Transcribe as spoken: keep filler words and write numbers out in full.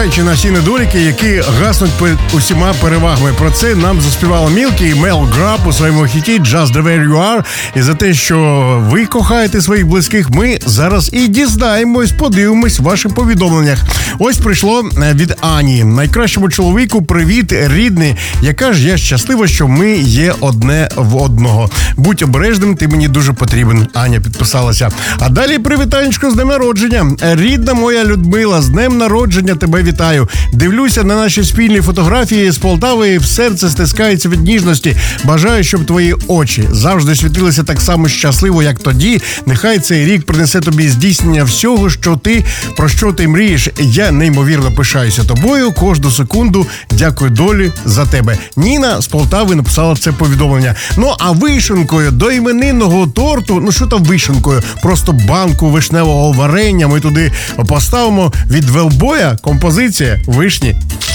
незважаючи на всі недоліки, які гаснуть перед усіма перевагами. Про це нам заспівала Мілкі і Мел Граб у своєму хіті «Just the way you are». І за те, що ви кохаєте своїх близьких, ми зараз і дізнаємось, подивимось в ваших повідомленнях. Ось прийшло від Ані. Найкращому чоловіку привіт, рідний. Яка ж я щаслива, що ми є одне в одного. Будь обережним, ти мені дуже потрібен. Аня підписалася. А далі привітанечко з днем народження. Рідна моя Людмила, з днем народження тебе вітаю. Дивлюся на наші спільні фотографії з Полтави і в серце стискається від ніжності. Бажаю, щоб твої очі завжди світилися так само щасливо, як тоді. Нехай цей рік принесе тобі здійснення всього, що ти, про що ти мрієш. Я неймовірно пишаюся тобою кожну секунду. Дякую долі за тебе. Ніна з Полтави написала це повідомлення. Ну, а вишенкою до іменинного торту, ну що там вишенкою, просто банку вишневого варення ми туди поставимо від Велбоя композиція «Вишні».